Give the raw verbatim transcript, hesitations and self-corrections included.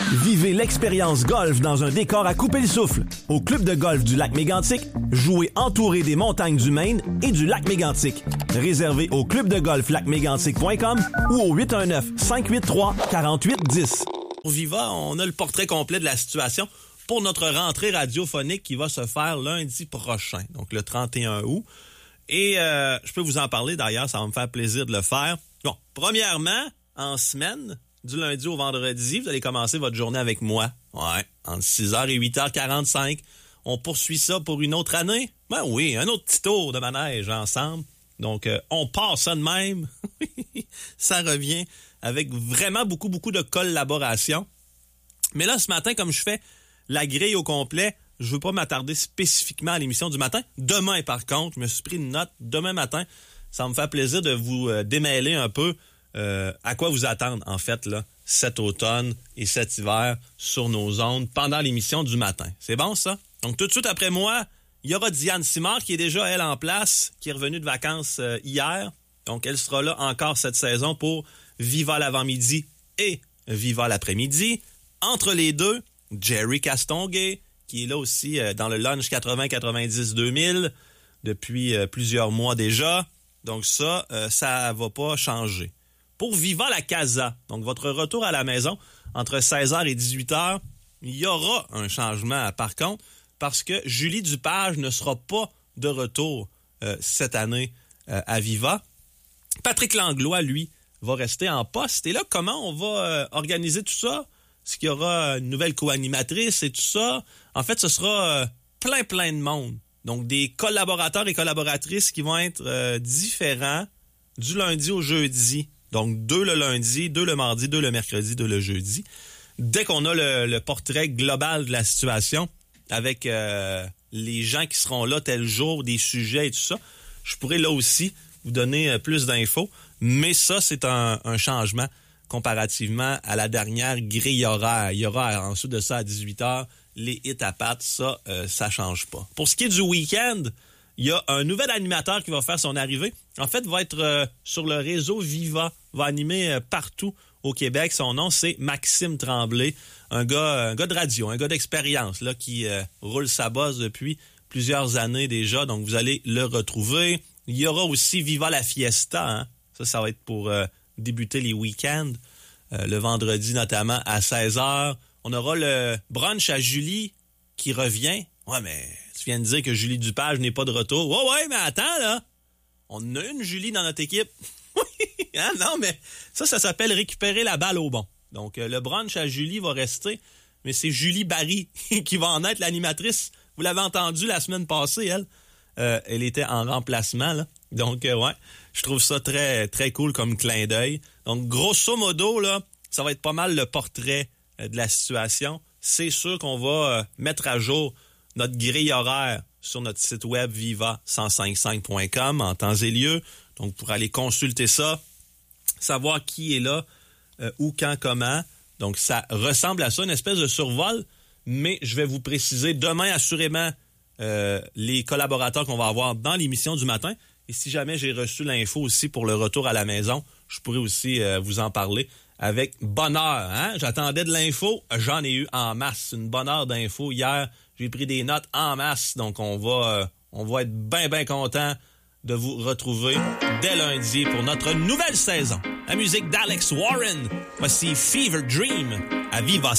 Vivez l'expérience golf dans un décor à couper le souffle. Au club de golf du lac Mégantic, jouez entouré des montagnes du Maine et du lac Mégantic. Réservé au club de golf lac mégantic point com ou au huit un neuf, cinq huit trois, quatre huit un zéro. Pour Viva, on a le portrait complet de la situation pour notre rentrée radiophonique qui va se faire lundi prochain, donc le trente et un août. Et euh, je peux vous en parler d'ailleurs, ça va me faire plaisir de le faire. Bon, premièrement, en semaine, du lundi au vendredi, vous allez commencer votre journée avec moi. Ouais, entre six heures et huit heures quarante-cinq. On poursuit ça pour une autre année? Ben oui, un autre petit tour de manège ensemble. Donc, euh, on part ça de même. Ça revient avec vraiment beaucoup, beaucoup de collaboration. Mais là, ce matin, comme je fais la grille au complet, je veux pas m'attarder spécifiquement à l'émission du matin. Demain, par contre, je me suis pris une note. Demain matin, ça va me faire plaisir de vous euh, démêler un peu euh, à quoi vous attendre, en fait, là, cet automne et cet hiver sur nos ondes pendant l'émission du matin. C'est bon, ça? Donc, tout de suite après moi, il y aura Diane Simard qui est déjà, elle, en place, qui est revenue de vacances euh, hier. Donc, elle sera là encore cette saison pour Viva l'avant-midi et Viva l'après-midi. Entre les deux, Jerry Castonguay, qui est là aussi euh, dans le Lunch quatre-vingts quatre-vingt-dix deux mille depuis euh, plusieurs mois déjà. Donc ça, euh, ça va pas changer. Pour Viva la Casa, donc votre retour à la maison entre seize heures et dix-huit heures, il y aura un changement par contre, parce que Julie Dupage ne sera pas de retour euh, cette année euh, à Viva. Patrick Langlois, lui, va rester en poste. Et là, comment on va euh, organiser tout ça? Est-ce qu'il y aura une nouvelle co-animatrice et tout ça? En fait, ce sera euh, plein, plein de monde. Donc, des collaborateurs et collaboratrices qui vont être euh, différents du lundi au jeudi. Donc, deux le lundi, deux le mardi, deux le mercredi, deux le jeudi. Dès qu'on a le, le portrait global de la situation, avec euh, les gens qui seront là tel jour, des sujets et tout ça, je pourrais là aussi vous donner euh, plus d'infos. Mais ça, c'est un, un changement comparativement à la dernière grille horaire. Il y aura ensuite de ça à dix-huit heures, les hits à pattes, ça, euh, ça change pas. Pour ce qui est du week-end, il y a un nouvel animateur qui va faire son arrivée. En fait, va être euh, sur le réseau Viva, va animer euh, partout au Québec. Son nom, c'est Maxime Tremblay, un gars, un gars de radio, un gars d'expérience là qui euh, roule sa bosse depuis plusieurs années déjà. Donc, vous allez le retrouver. Il y aura aussi Viva la Fiesta. Hein? Ça, ça va être pour euh, débuter les week-ends, euh, le vendredi notamment à seize heures. On aura le brunch à Julie qui revient. Ouais, mais tu viens de dire que Julie Dupage n'est pas de retour. Ouais, ouais, mais attends, là. On a une Julie dans notre équipe. Hein? Non, mais ça, ça s'appelle récupérer la balle au bon. Donc, euh, le brunch à Julie va rester, mais c'est Julie Barry qui va en être l'animatrice. Vous l'avez entendu la semaine passée, elle. Euh, elle était en remplacement, là. Donc, euh, ouais, je trouve ça très, très cool comme clin d'œil. Donc, grosso modo, là, ça va être pas mal le portrait euh, de la situation. C'est sûr qu'on va euh, mettre à jour notre grille horaire sur notre site web viva cent cinq cinq point com en temps et lieu. Donc, pour aller consulter ça, savoir qui est là, euh, où, quand, comment. Donc, ça ressemble à ça, une espèce de survol, mais je vais vous préciser demain, assurément, euh, les collaborateurs qu'on va avoir dans l'émission du matin. Et si jamais j'ai reçu l'info aussi pour le retour à la maison, je pourrais aussi euh, vous en parler avec bonheur. Hein? J'attendais de l'info, j'en ai eu en masse. Une bonne heure d'info hier. J'ai pris des notes en masse. Donc, on va, euh, on va être bien, bien content de vous retrouver dès lundi pour notre nouvelle saison. La musique d'Alex Warren. Voici Fever Dream à Viva